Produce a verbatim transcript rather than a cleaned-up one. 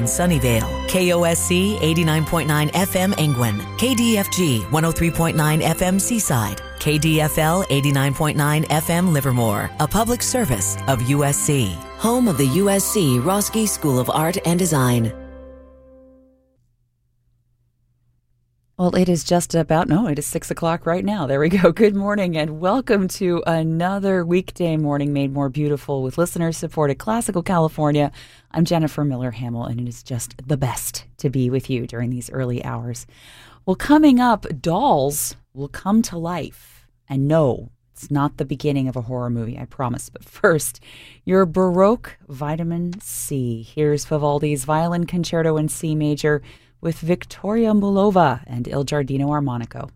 Sunnyvale, K O S C eighty-nine point nine F M Angwin, K D F G one oh three point nine F M Seaside, K D F L eighty-nine point nine F M Livermore, a public service of U S C, home of the U S C Roski School of Art and Design. Well, it is just about, no, it is six o'clock right now. There we go. Good morning and welcome to another weekday morning made more beautiful with listeners supported Classical California. I'm Jennifer Miller Hamill, and it is just the best to be with you during these early hours. Well, coming up, dolls will come to life. And no, it's not the beginning of a horror movie, I promise. But first, your Baroque vitamin C. Here's Vivaldi's Violin Concerto in C Major with Victoria Mullova and Il Giardino Armonico.